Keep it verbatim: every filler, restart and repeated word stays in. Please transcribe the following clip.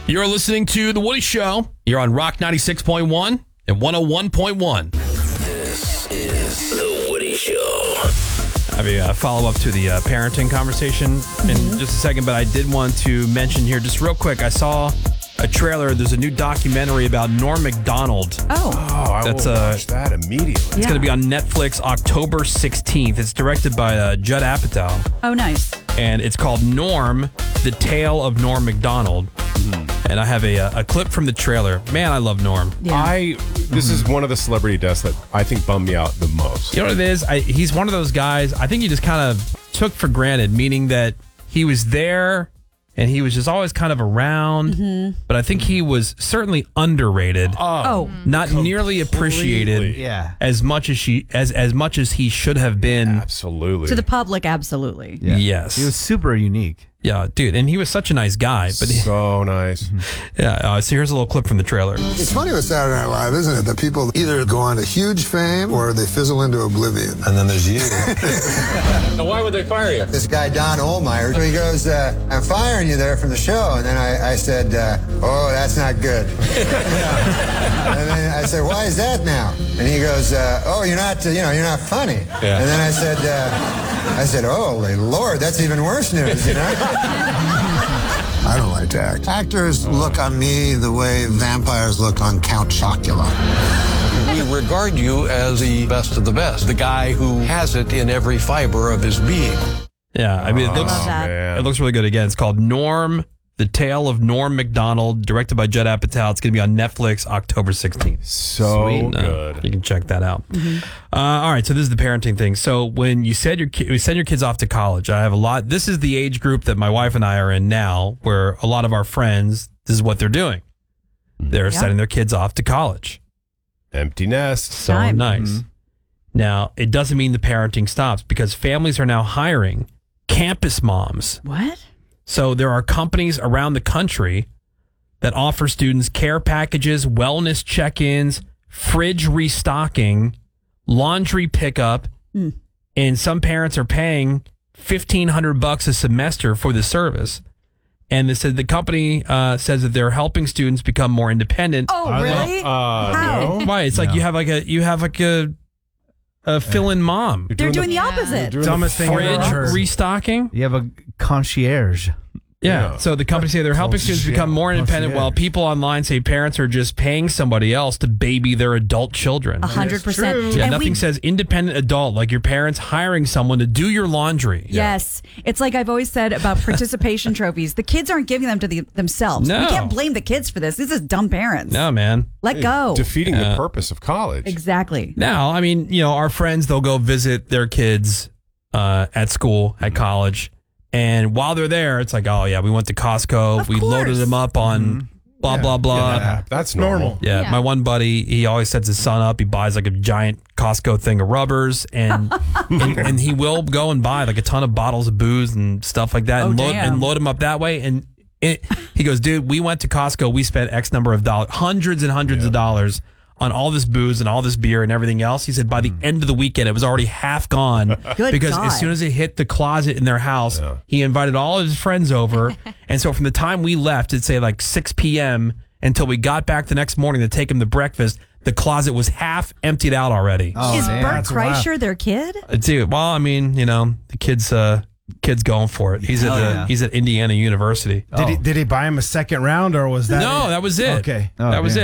You're listening to The Woody Show. You're on Rock ninety-six point one and one oh one point one. This is The Woody Show. I have a uh, follow-up to the uh, parenting conversation in mm-hmm. just a second, but I did want to mention here just real quick. I saw a trailer. There's a new documentary about Norm Macdonald. Oh. Oh, I That's, will uh, watch that immediately. It's Yeah. going to be on Netflix October sixteenth. It's directed by uh, Judd Apatow, Oh, nice. and it's called Norm, The Tale of Norm Macdonald. And I have a, a clip from the trailer. Man, I love Norm. Yeah. I this is one of the celebrity deaths that I think bummed me out the most. You know what it is? I, he's one of those guys I think you just kind of took for granted, meaning that he was there and he was just always kind of around. Mm-hmm. But I think he was certainly underrated. Oh. Not nearly appreciated Yeah. as much as she as as much as he should have been. Absolutely. To the public, absolutely. Yeah. Yes. He was super unique. Yeah, dude, and he was such a nice guy. But he, so nice. yeah, uh, so here's a little clip from the trailer. It's funny with Saturday Night Live, isn't it? That people either go on to huge fame or they fizzle into oblivion. And then there's you. Now, why would they fire you? This guy, Don Ohlmeyer, he goes, uh, I'm firing you there from the show. And then I, I said, uh, oh, that's not good. And then I said, why is that now? And he goes, uh, oh, you're not, uh, you know, you're not funny. Yeah. And then I said, uh, I said, oh, Lord, that's even worse news, you know? I don't like to act. Actors look on me the way vampires look on Count Chocula. We regard you as the best of the best, the guy who has it in every fiber of his being. Yeah, I mean, it looks Love that. Man. it looks really good. Again, it's called Norm, The Tale of Norm Macdonald, directed by Judd Apatow. It's going to be on Netflix October sixteenth. So Sweet. Uh, good. you can check that out. Uh, all right, so this is the parenting thing. So when you said your ki- you send your kids off to college, I have a lot. This is the age group that my wife and I are in now, where a lot of our friends, this is what they're doing. They're Yeah. sending their kids off to college. Empty nest. So Time. nice. Now, it doesn't mean the parenting stops because families are now hiring campus moms. What? So there are companies around the country that offer students care packages, wellness check-ins, fridge restocking, laundry pickup, Mm. and some parents are paying fifteen hundred bucks a semester for the service. And they said the company uh, says that they're helping students become more independent. Oh, really? Uh, How? no. Why? It's like No. you have like a you have like a a fill-in mom. They're doing the opposite. doing the Dumbest thing I've ever Fridge heard. restocking. You have a concierge. Yeah. Yeah. So the company say they're helping students become more independent, while people online say parents are just paying somebody else to baby their adult children. A hundred percent. Yeah, And nothing we- says independent adult like your parents hiring someone to do your laundry. Yes. It's like I've always said about participation trophies. The kids aren't giving them to the, themselves. No. We can't blame the kids for this. This is dumb parents. No, man. Let go. Defeating the purpose of college. Exactly. Now, I mean, you know, our friends, they'll go visit their kids uh, at school, at college. And while they're there, it's like, oh, yeah, we went to Costco. Of we course. loaded them up on blah, blah, blah. Yeah, that's normal. Yeah, my one buddy, he always sets his son up. He buys like a giant Costco thing of rubbers, and and, and he will go and buy like a ton of bottles of booze and stuff like that, Oh, and load damn. and load him up that way. And it, he goes, dude, we went to Costco. We spent X number of dollars, hundreds and hundreds of dollars on all this booze and all this beer and everything else. He said by the end of the weekend, it was already half gone. Good because God. as soon as it hit the closet in their house, he invited all of his friends over. And so from the time we left, it'd say like six p.m. until we got back the next morning to take him to breakfast, the closet was half emptied out already. Oh, is man, Bert that's wild. Kreischer their kid? Uh, Dude, well, I mean, you know, the kid's uh, kid's going for it. He's at Hell the, yeah. he's at Indiana University. Did he did he buy him a second round or was that No, it? that was it. Okay. that Oh, was damn. it.